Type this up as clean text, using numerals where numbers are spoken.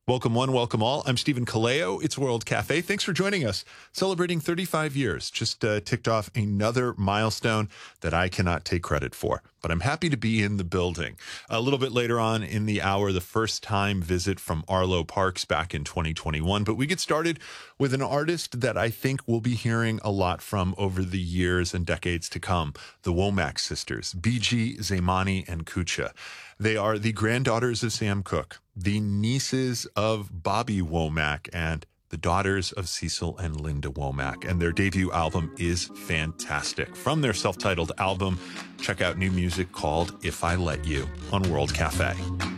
Welcome one, welcome all. I'm Stephen Kaleo. It's World Cafe. Thanks for joining us. Celebrating 35 years. Just ticked off another milestone that I cannot take credit for, but I'm happy to be in the building. A little bit later on in the hour, the first time visit from Arlo Parks back in 2021. But we get started with an artist that I think we'll be hearing a lot from over the years and decades to come. The Womack sisters, BG, Zaimani, and Kucha. They are the granddaughters of Sam Cooke, the nieces of Bobby Womack, and the daughters of Cecil and Linda Womack. And their debut album is fantastic. From their self-titled album, check out new music called If I Let You on World Cafe.